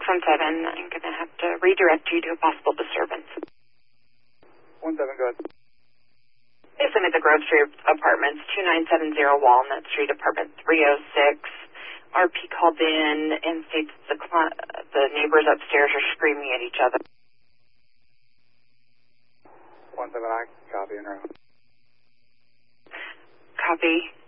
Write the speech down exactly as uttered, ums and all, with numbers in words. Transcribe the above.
one seven, I'm going to have to redirect you to a possible disturbance. one seven, go ahead. Yes, I'm at the Grove Street Apartments, two nine seven zero Walnut Street, apartment three oh six. R P called in and states the, cl- the neighbors upstairs are screaming at each other. one seven, I copy and route. Copy.